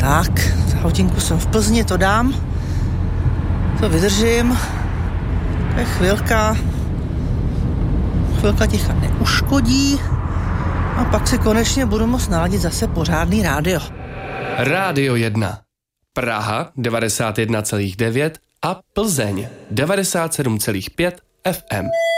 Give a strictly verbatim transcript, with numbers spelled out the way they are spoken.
Tak, za hodinku jsem v Plzni, to dám. To vydržím. To je chvilka. Chvilka ticha neuškodí. A pak si konečně budu moct naladit zase pořádný rádio. Rádio jedna. Praha devadesát jedna celá devět a Plzeň devadesát sedm celá pět F M.